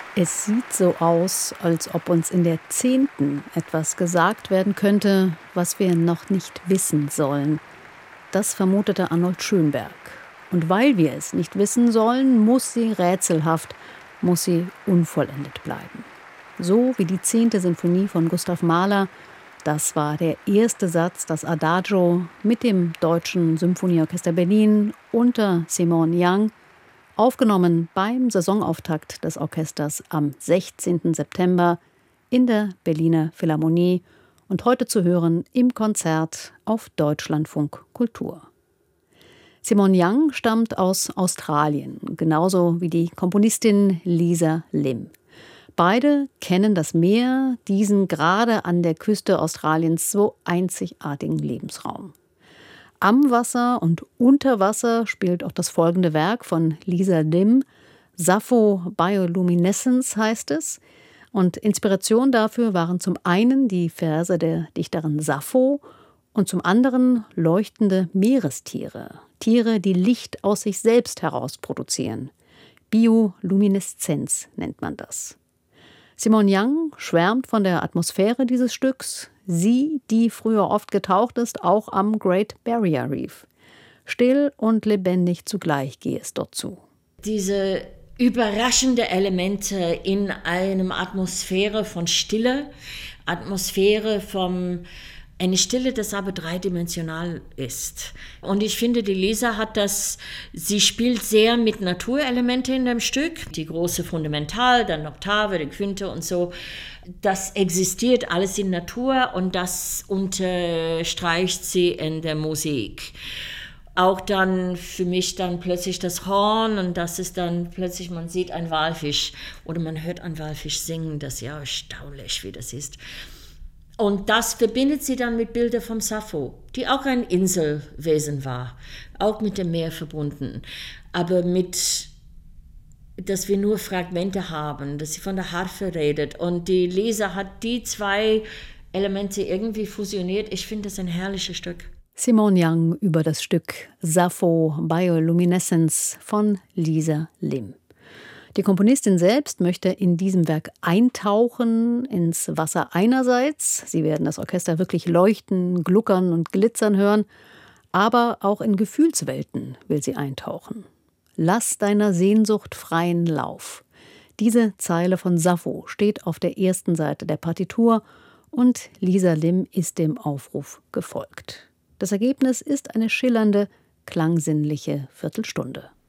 Es sieht so aus, als ob uns in der 10. etwas gesagt werden könnte, was wir noch nicht wissen sollen. Das vermutete Arnold Schönberg. Und weil wir es nicht wissen sollen, muss sie rätselhaft, muss sie unvollendet bleiben. So wie die 10. Sinfonie von Gustav Mahler. Das war der erste Satz, das Adagio mit dem Deutschen Symphonieorchester Berlin unter Simone Young, aufgenommen beim Saisonauftakt des Orchesters am 16. September in der Berliner Philharmonie und heute zu hören im Konzert auf Deutschlandfunk Kultur. Simone Young stammt aus Australien, genauso wie die Komponistin Lisa Lim. Beide kennen das Meer, diesen gerade an der Küste Australiens so einzigartigen Lebensraum. Am Wasser und unter Wasser spielt auch das folgende Werk von Lisa Lim. Sappho Bioluminescence heißt es. Und Inspiration dafür waren zum einen die Verse der Dichterin Sappho und zum anderen leuchtende Meerestiere. Tiere, die Licht aus sich selbst heraus produzieren. Biolumineszenz nennt man das. Simone Young schwärmt von der Atmosphäre dieses Stücks. Sie, die früher oft getaucht ist, auch am Great Barrier Reef. Still und lebendig zugleich gehe es dort zu. Diese überraschende Elemente in einer Atmosphäre von Stille, eine Stille, das aber dreidimensional ist. Und ich finde, die Lisa sie spielt sehr mit Naturelementen in dem Stück. Die große Fundamental, dann Oktave, die Quinte und so. Das existiert alles in Natur und das unterstreicht sie in der Musik. Auch dann für mich dann plötzlich das Horn und das ist dann plötzlich, man sieht einen Walfisch oder man hört einen Walfisch singen. Das ist ja erstaunlich, wie das ist. Und das verbindet sie dann mit Bildern vom Sappho, die auch ein Inselwesen war, auch mit dem Meer verbunden, aber dass wir nur Fragmente haben, dass sie von der Harfe redet. Und die Lisa hat die zwei Elemente irgendwie fusioniert. Ich finde das ein herrliches Stück. Simone Young über das Stück Sappho Bioluminescence von Lisa Lim. Die Komponistin selbst möchte in diesem Werk eintauchen ins Wasser einerseits. Sie werden das Orchester wirklich leuchten, gluckern und glitzern hören. Aber auch in Gefühlswelten will sie eintauchen. Lass deiner Sehnsucht freien Lauf. Diese Zeile von Sappho steht auf der ersten Seite der Partitur und Lisa Lim ist dem Aufruf gefolgt. Das Ergebnis ist eine schillernde, klangsinnliche Viertelstunde.